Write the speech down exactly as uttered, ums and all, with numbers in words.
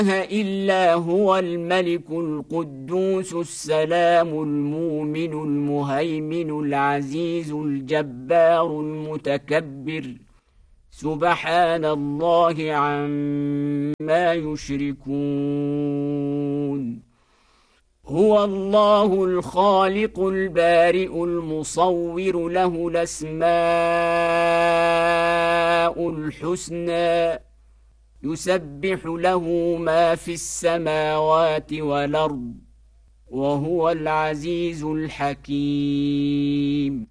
إلا هو الملك القدوس السلام المؤمن المهيمن العزيز الجبار المتكبر سبحان الله عما يشركون هو الله الخالق البارئ المصور له الأسماء الحسنى يسبح له ما في السماوات والأرض وهو العزيز الحكيم